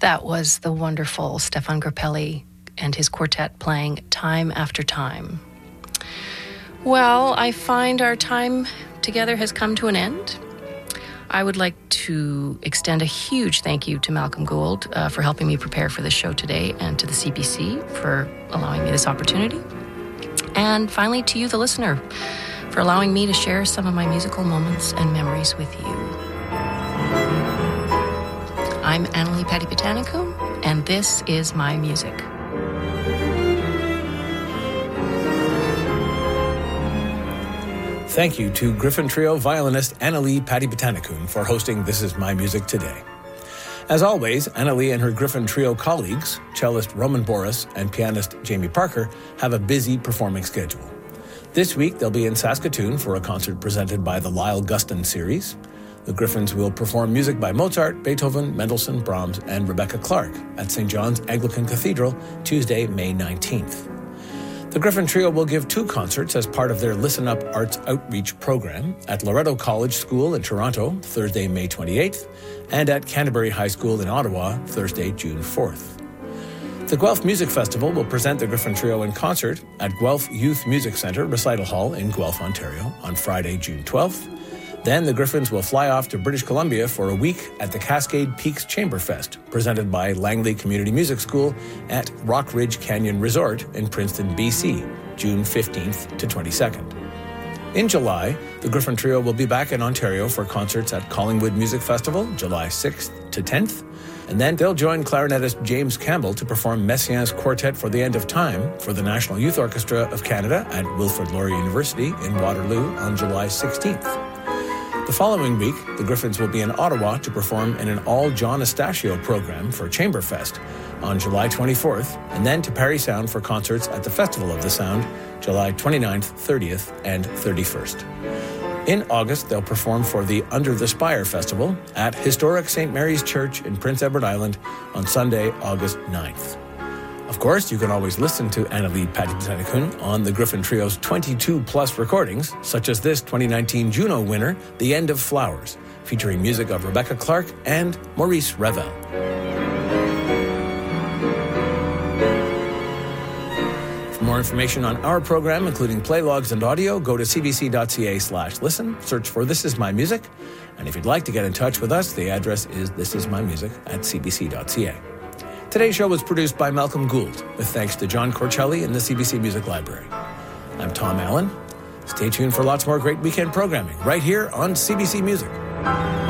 That was the wonderful Stefan Grappelli and his quartet playing Time After Time. Well, I find our time together has come to an end. I would like to extend a huge thank you to Malcolm Gould for helping me prepare for this show today, and to the CBC for allowing me this opportunity. And finally, to you, the listener, for allowing me to share some of my musical moments and memories with you. I'm Annalie Patibutanicoon, and this is my music. Thank you to Griffin Trio violinist Annalie Patibutanicoon for hosting This Is My Music today. As always, Annalie and her Griffin Trio colleagues, cellist Roman Boris and pianist Jamie Parker, have a busy performing schedule. This week, they'll be in Saskatoon for a concert presented by the Lyle Guston Series. The Griffins will perform music by Mozart, Beethoven, Mendelssohn, Brahms, and Rebecca Clark at St. John's Anglican Cathedral, Tuesday, May 19th. The Griffin Trio will give 2 concerts as part of their Listen Up Arts Outreach program at Loretto College School in Toronto, Thursday, May 28th, and at Canterbury High School in Ottawa, Thursday, June 4th. The Guelph Music Festival will present the Griffin Trio in concert at Guelph Youth Music Centre Recital Hall in Guelph, Ontario on Friday, June 12th. Then the Griffins will fly off to British Columbia for a week at the Cascade Peaks Chamberfest, presented by Langley Community Music School at Rock Ridge Canyon Resort in Princeton, BC, June 15th to 22nd. In July, the Griffin Trio will be back in Ontario for concerts at Collingwood Music Festival, July 6th to 10th. And then they'll join clarinetist James Campbell to perform Messiaen's Quartet for the End of Time for the National Youth Orchestra of Canada at Wilfrid Laurier University in Waterloo on July 16th. The following week, the Griffins will be in Ottawa to perform in an all-John Estacio program for Chamberfest on July 24th, and then to Parry Sound for concerts at the Festival of the Sound, July 29th, 30th, and 31st. In August, they'll perform for the Under the Spire Festival at Historic St. Mary's Church in Prince Edward Island on Sunday, August 9th. Of course, you can always listen to Annalie Patibutanicoon on the Griffin Trio's 22-plus recordings, such as this 2019 Juno winner, The End of Flowers, featuring music of Rebecca Clark and Maurice Ravel. For more information on our program, including play logs and audio, go to cbc.ca/listen, search for This Is My Music, and if you'd like to get in touch with us, the address is thisismymusic@cbc.ca. Today's show was produced by Malcolm Gould, with thanks to John Corcelli in the CBC Music Library. I'm Tom Allen. Stay tuned for lots more great weekend programming right here on CBC Music.